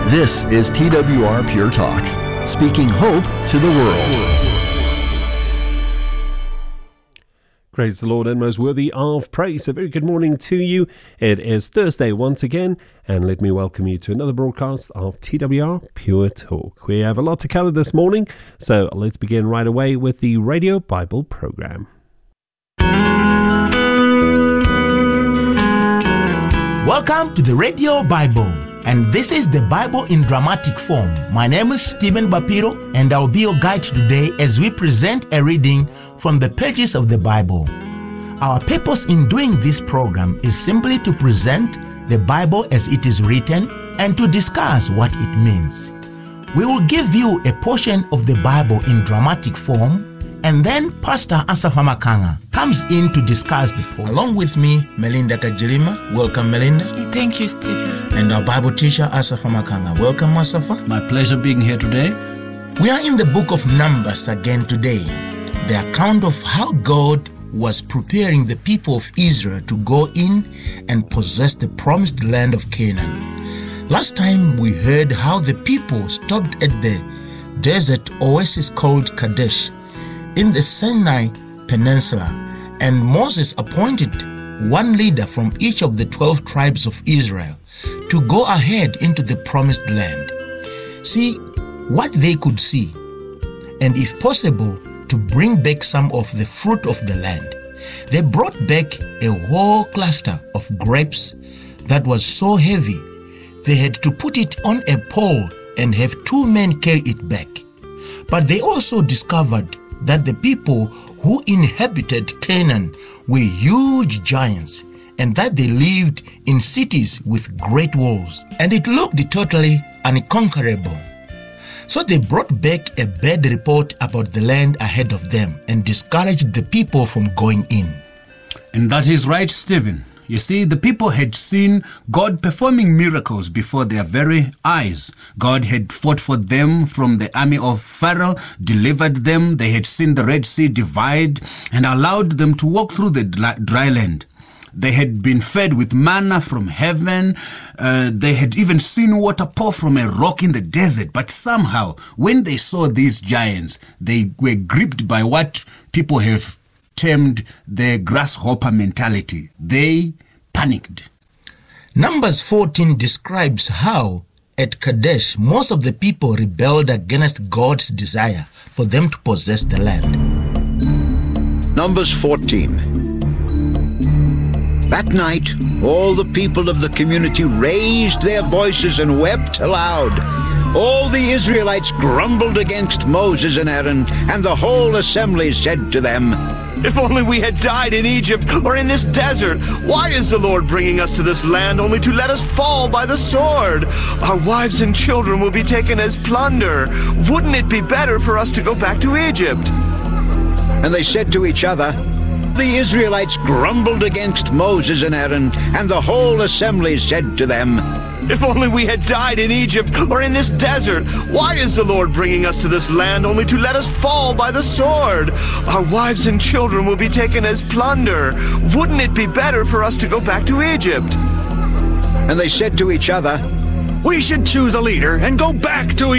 This is TWR Pure Talk, speaking hope to the world. Praise the Lord and most worthy of praise. A very good morning to you. It is Thursday once again, and let me welcome you to another broadcast of TWR Pure Talk. We have a lot to cover this morning, so let's begin right away with the Radio Bible program. Welcome to the Radio Bible, and this is the Bible in dramatic form. My name is Stephen Bapiro, and I'll be your guide today as we present a reading from the pages of the Bible. Our purpose in doing this program is simply to present the Bible as it is written and to discuss what it means. We will give you a portion of the Bible in dramatic form, and then Pastor Asafa Makanga comes in to discuss the poem. Along with me, Melinda Tajirima. Welcome, Melinda. Thank you, Stephen. And our Bible teacher, Asafa Makanga. Welcome, Asafa. My pleasure being here today. We are in the book of Numbers again today. The account of how God was preparing the people of Israel to go in and possess the promised land of Canaan. Last time we heard how the people stopped at the desert oasis called Kadesh in the Sinai Peninsula, and Moses appointed one leader from each of the 12 tribes of Israel to go ahead into the promised land, see what they could see, and if possible, to bring back some of the fruit of the land. They brought back a whole cluster of grapes that was so heavy they had to put it on a pole and have two men carry it back. But they also discovered that the people who inhabited Canaan were huge giants, and that they lived in cities with great walls, and it looked totally unconquerable. So they brought back a bad report about the land ahead of them and discouraged the people from going in. And that is right, Stephen. You see, the people had seen God performing miracles before their very eyes. God had fought for them from the army of Pharaoh, delivered them. They had seen the Red Sea divide and allowed them to walk through the dry land. They had been fed with manna from heaven. They had even seen water pour from a rock in the desert. But somehow, when they saw these giants, they were gripped by what people have termed the grasshopper mentality. They panicked. Numbers 14 describes how at Kadesh most of the people rebelled against God's desire for them to possess the land. Numbers 14. That night, all the people of the community raised their voices and wept aloud. All the Israelites grumbled against Moses and Aaron, and the whole assembly said to them, "If only we had died in Egypt or in this desert! Why is the Lord bringing us to this land only to let us fall by the sword? Our wives and children will be taken as plunder. Wouldn't it be better for us to go back to Egypt?" And they said to each other, the Israelites grumbled against Moses and Aaron, and the whole assembly said to them, "If only we had died in Egypt or in this desert! Why is the Lord bringing us to this land only to let us fall by the sword? Our wives and children will be taken as plunder. Wouldn't it be better for us to go back to Egypt?" And they said to each other, "We should choose a leader and go back to Egypt."